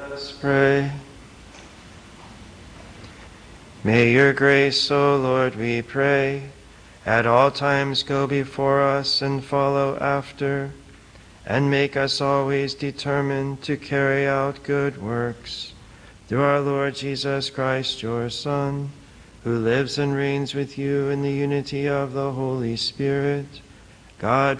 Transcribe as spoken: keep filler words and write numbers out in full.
Let us pray. May your grace, O Lord, we pray, at all times go before us and follow after, and make us always determined to carry out good works. Through our Lord Jesus Christ, your Son, who lives and reigns with you in the unity of the Holy Spirit, God,